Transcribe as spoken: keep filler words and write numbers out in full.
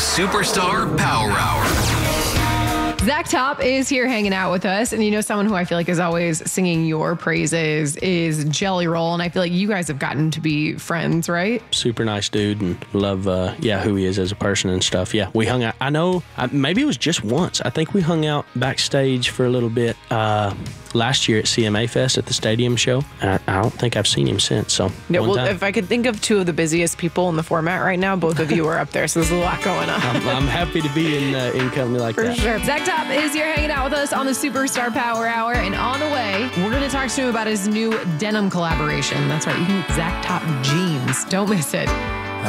Superstar Power Hour. Zach Top is here hanging out with us. And you know, someone who I feel like is always singing your praises is Jelly Roll. And I feel like you guys have gotten to be friends, right? Super nice dude and love, uh, yeah, who he is as a person and stuff. Yeah, we hung out. I know, I, maybe it was just once. I think we hung out backstage for a little bit uh, last year at C M A Fest at the stadium show. And I, I don't think I've seen him since. So, yeah, well, time. if I could think of two of the busiest people in the format right now, both of you are up there. So there's a lot going on. I'm, I'm happy to be in, uh, in company like For that. sure. Zach Top is here hanging out with us on the Superstar Power Hour. And on the way, we're going to talk to him about his new denim collaboration. That's right. You can get Zach Top jeans. Don't miss it.